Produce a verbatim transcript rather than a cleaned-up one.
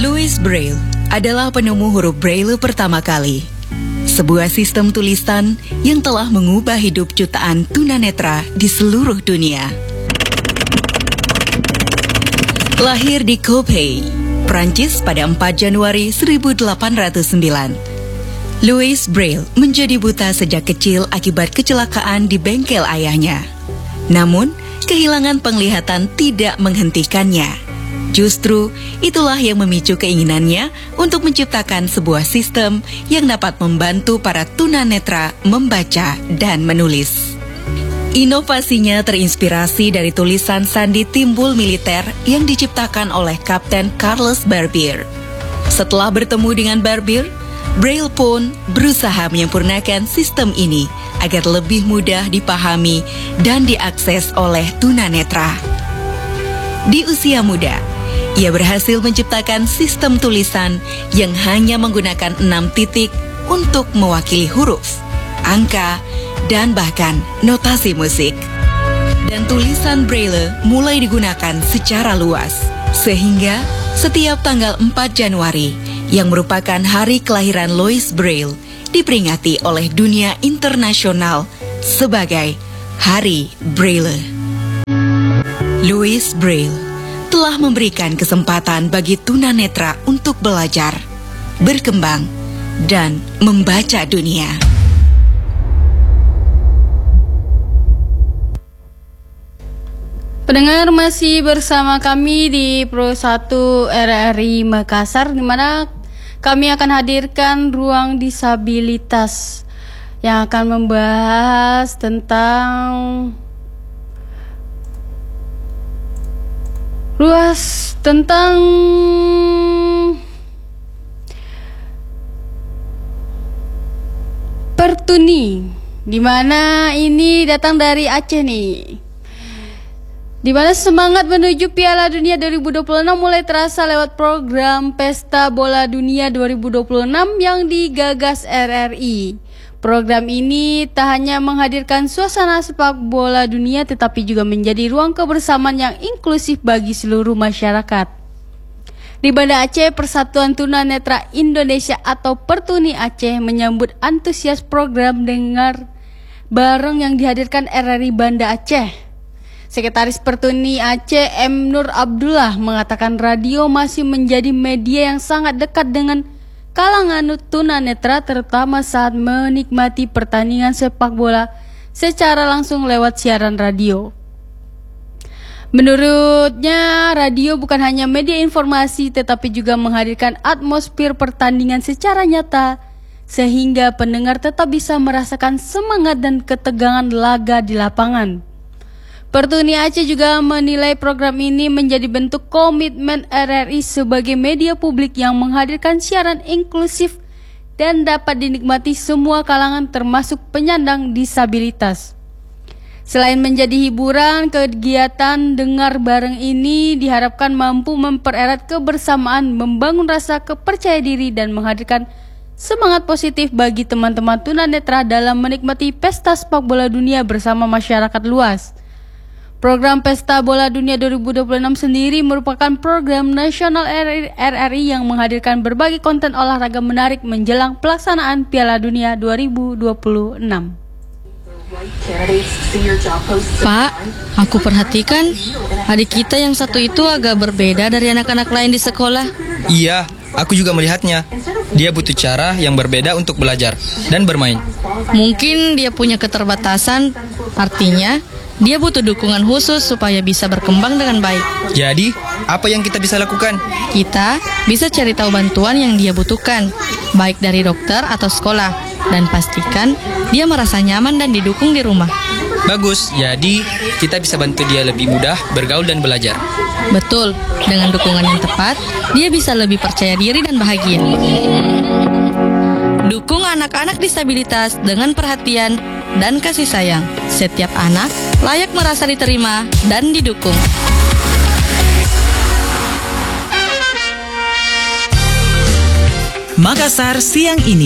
Louis Braille adalah penemu huruf Braille pertama kali. Sebuah sistem tulisan yang telah mengubah hidup jutaan tunanetra di seluruh dunia. Lahir di Coppet, Prancis pada empat Januari seribu delapan ratus sembilan. Louis Braille menjadi buta sejak kecil akibat kecelakaan di bengkel ayahnya. Namun, kehilangan penglihatan tidak menghentikannya. Justru itulah yang memicu keinginannya untuk menciptakan sebuah sistem yang dapat membantu para tunanetra membaca dan menulis. Inovasinya terinspirasi dari tulisan sandi timbul militer yang diciptakan oleh Kapten Carlos Barbier. Setelah bertemu dengan Barbier, Braille pun berusaha menyempurnakan sistem ini agar lebih mudah dipahami dan diakses oleh tunanetra. Di usia muda, ia berhasil menciptakan sistem tulisan yang hanya menggunakan enam titik untuk mewakili huruf, angka, dan bahkan notasi musik. Dan tulisan Braille mulai digunakan secara luas, sehingga setiap tanggal empat Januari, yang merupakan hari kelahiran Louis Braille, diperingati oleh dunia internasional sebagai Hari Braille. Louis Braille telah memberikan kesempatan bagi tunanetra untuk belajar, berkembang, dan membaca dunia. Pendengar masih bersama kami di Pro satu R R I Makassar, di mana kami akan hadirkan ruang disabilitas yang akan membahas tentang Luas tentang Pertuni, di mana ini datang dari Aceh nih. Di mana semangat menuju Piala Dunia dua ribu dua puluh enam mulai terasa lewat program Pesta Bola Dunia dua ribu dua puluh enam yang digagas R R I. Program ini tak hanya menghadirkan suasana sepak bola dunia, tetapi juga menjadi ruang kebersamaan yang inklusif bagi seluruh masyarakat. Di Banda Aceh, Persatuan Tunanetra Indonesia atau Pertuni Aceh menyambut antusias program Dengar Bareng yang dihadirkan R R I Banda Aceh. Sekretaris Pertuni Aceh M. Nur Abdullah mengatakan radio masih menjadi media yang sangat dekat dengan kalangan tunanetra, terutama saat menikmati pertandingan sepak bola secara langsung lewat siaran radio. Menurutnya, radio bukan hanya media informasi tetapi juga menghadirkan atmosfer pertandingan secara nyata, sehingga pendengar tetap bisa merasakan semangat dan ketegangan laga di lapangan. Pertuni Aceh juga menilai program ini menjadi bentuk komitmen R R I sebagai media publik yang menghadirkan siaran inklusif dan dapat dinikmati semua kalangan termasuk penyandang disabilitas. Selain menjadi hiburan, kegiatan Dengar Bareng ini diharapkan mampu mempererat kebersamaan, membangun rasa kepercaya diri dan menghadirkan semangat positif bagi teman-teman tunanetra dalam menikmati pesta sepak bola dunia bersama masyarakat luas. Program Pesta Bola Dunia dua ribu dua puluh enam sendiri merupakan program nasional R R I yang menghadirkan berbagai konten olahraga menarik menjelang pelaksanaan Piala Dunia dua ribu dua puluh enam. Pak, aku perhatikan adik kita yang satu itu agak berbeda dari anak-anak lain di sekolah. Iya, aku juga melihatnya. Dia butuh cara yang berbeda untuk belajar dan bermain. Mungkin dia punya keterbatasan, artinya dia butuh dukungan khusus supaya bisa berkembang dengan baik. Jadi, apa yang kita bisa lakukan? Kita bisa cari tahu bantuan yang dia butuhkan, baik dari dokter atau sekolah, dan pastikan dia merasa nyaman dan didukung di rumah. Bagus, jadi kita bisa bantu dia lebih mudah bergaul dan belajar. Betul, dengan dukungan yang tepat, dia bisa lebih percaya diri dan bahagia. Dukung anak-anak disabilitas dengan perhatian dan kasih sayang. Setiap anak layak merasa diterima dan didukung. Makassar siang ini.